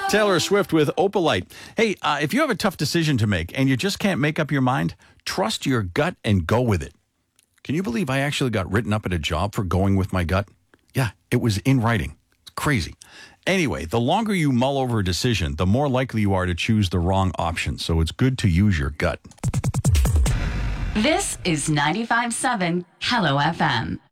Taylor Swift with Opalite. Hey, if you have a tough decision to make and you just can't make up your mind, trust your gut and go with it. Can you believe I actually got written up at a job for going with my gut? Yeah, it was in writing. It's crazy. Anyway, the longer you mull over a decision, the more likely you are to choose the wrong option. So it's good to use your gut. This is 95.7 Hello FM.